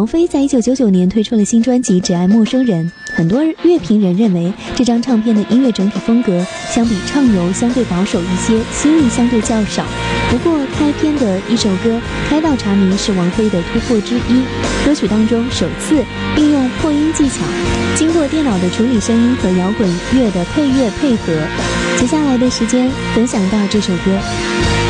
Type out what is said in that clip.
王菲在1999年推出了新专辑《只爱陌生人》，很多乐评人认为这张唱片的音乐整体风格相比畅游相对保守一些，新意相对较少。不过开篇的一首歌《开到荼蘼》是王菲的突破之一，歌曲当中首次运用破音技巧，经过电脑的处理声音和摇滚乐的配乐配合。接下来的时间分享到这首歌。